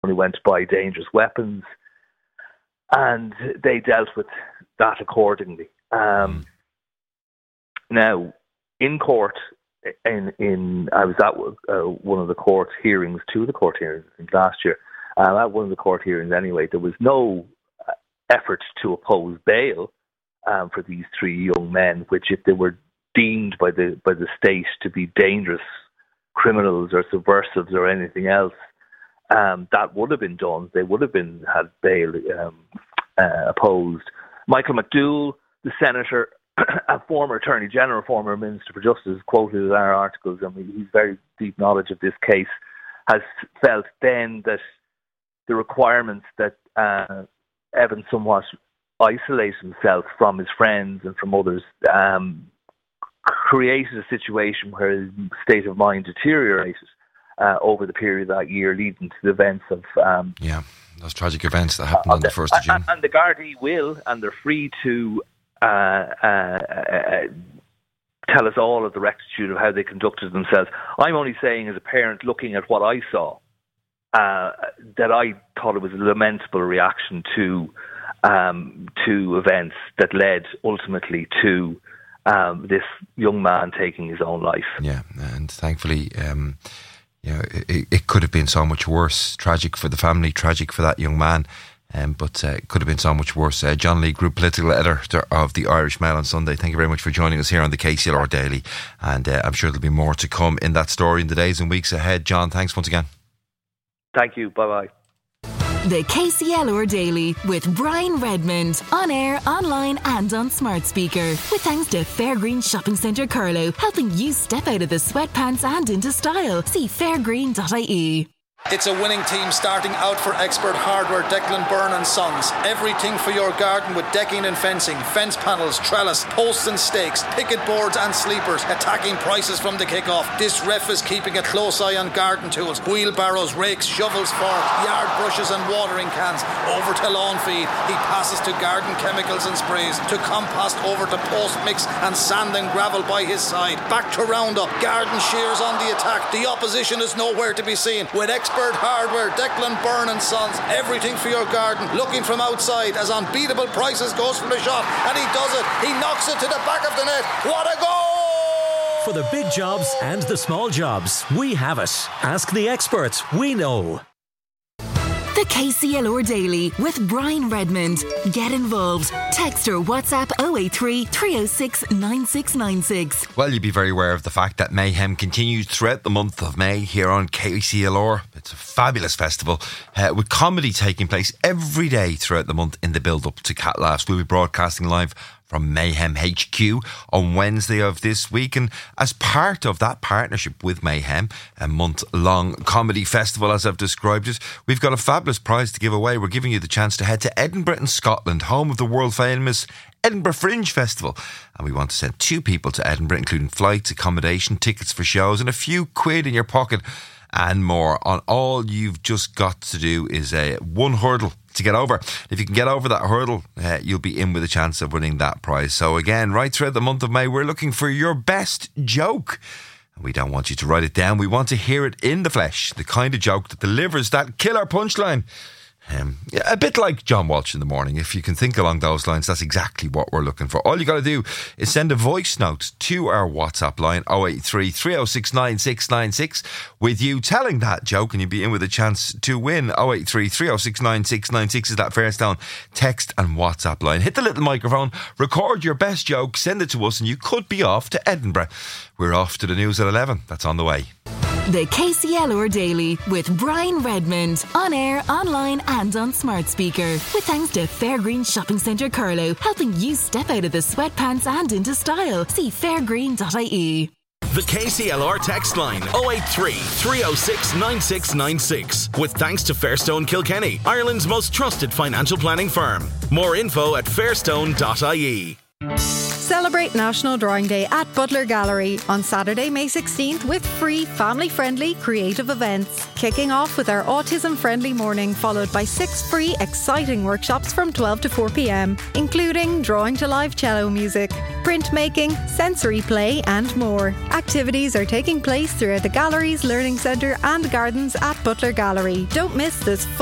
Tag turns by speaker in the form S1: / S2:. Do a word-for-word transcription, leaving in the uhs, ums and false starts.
S1: only went to buy dangerous weapons, and they dealt with that accordingly. Um, now, in court, in in I was at uh, one of the court hearings, two of the court hearings I think last year. Uh, at one of the court hearings, anyway, there was no uh, effort to oppose bail um, for these three young men, which, if they were deemed by the by the state to be dangerous criminals or subversives or anything else, um, that would have been done. They would have been had bail um, uh, opposed. Michael McDowell, the senator, a former Attorney General, former Minister for Justice, quoted in our articles, and he's very deep knowledge of this case, has felt then that the requirements that uh, Evan somewhat isolate himself from his friends and from others um, created a situation where his state of mind deteriorated uh, over the period of that year, leading to the events of... Um,
S2: yeah, those tragic events that happened uh, on the first of June.
S1: And, and the Gardaí will, and they're free to uh, uh, uh, tell us all of the rectitude of how they conducted themselves. I'm only saying, as a parent, looking at what I saw, uh, that I thought it was a lamentable reaction to um, to events that led ultimately to Um, this young man taking his own life.
S2: Yeah, and thankfully, um, you know, it, it could have been so much worse. Tragic for the family, tragic for that young man, um, but uh, it could have been so much worse. Uh, John Lee, Group Political Editor of the Irish Mail on Sunday, thank you very much for joining us here on the K C L R Daily, and uh, I'm sure there'll be more to come in that story in the days and weeks ahead. John, thanks once again.
S1: Thank you, bye-bye.
S3: The K C L R Daily with Brian Redmond, on air, online and on smart speaker. With thanks to Fairgreen Shopping Centre Carlow, helping you step out of the sweatpants and into style. See fairgreen dot I E.
S4: It's a winning team starting out for Expert Hardware, Declan Byrne and Sons. Everything for your garden with decking and fencing, fence panels, trellis, posts and stakes, picket boards and sleepers. Attacking prices from the kick-off. This ref is keeping a close eye on garden tools, wheelbarrows, rakes, shovels, forks, yard brushes and watering cans. Over to lawn feed. He passes to garden chemicals and sprays, to compost, over to post mix and sand and gravel by his side. Back to roundup. Garden shears on the attack. The opposition is nowhere to be seen. With Expert Expert Hardware, Declan Byrne and Sons. Everything for your garden. Looking from outside as unbeatable prices goes from the shop, and he does it. He knocks it to the back of the net. What a goal!
S5: For the big jobs and the small jobs, we have it. Ask the experts. We know.
S3: The K C L R Daily with Brian Redmond. Get involved. Text or WhatsApp oh eight three, three oh six, nine six nine six.
S2: Well, you'd be very aware of the fact that Mayhem continues throughout the month of May here on K C L R. It's a fabulous festival uh, with comedy taking place every day throughout the month in the build-up to Cat Laughs. We'll be broadcasting live from Mayhem H Q on Wednesday of this week, and as part of that partnership with Mayhem, a month-long comedy festival as I've described it, we've got a fabulous prize to give away. We're giving you the chance to head to Edinburgh in Scotland, home of the world famous Edinburgh Fringe Festival, and we want to send two people to Edinburgh, including flights, accommodation, tickets for shows and a few quid in your pocket and more. On all you've just got to do is a uh, one hurdle to get over. If you can get over that hurdle, uh, you'll be in with a chance of winning that prize. So again, right throughout the month of May, we're looking for your best joke. And we don't want you to write it down. We want to hear it in the flesh. The kind of joke that delivers that killer punchline. Um, yeah, a bit like John Walsh in the morning. If you can think along those lines, that's exactly what we're looking for. All you got to do is send a voice note to our WhatsApp line oh eight three, three oh six, nine six nine six with you telling that joke, and you'll be in with a chance to win. oh eight three, three oh six, nine six nine six is that Fairstone text and WhatsApp line. Hit the little microphone, record your best joke, send it to us, and you could be off to Edinburgh. We're off to the news at eleven. That's on the way.
S3: The K C L R Daily with Brian Redmond, on air, online and on smart speaker. With thanks to Fairgreen Shopping Centre Carlow, helping you step out of the sweatpants and into style. See fairgreen dot I E.
S5: The K C L R text line oh eight three, three oh six, nine six nine six. With thanks to Fairstone Kilkenny, Ireland's most trusted financial planning firm. More info at fairstone dot I E.
S6: Celebrate National Drawing Day at Butler Gallery on Saturday, May sixteenth with free, family-friendly creative events. Kicking off with our autism-friendly morning, followed by six free, exciting workshops from twelve to four p.m, including drawing to live cello music, printmaking, sensory play and more. Activities are taking place throughout the galleries, learning centre and gardens at Butler Gallery. Don't miss this